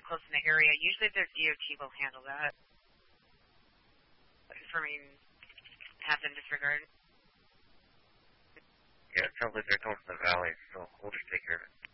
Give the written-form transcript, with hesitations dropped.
close in the area. Usually their DOT will handle that. Have them disregard. Yeah, it sounds like they're close to the valley, so we'll just take care of it.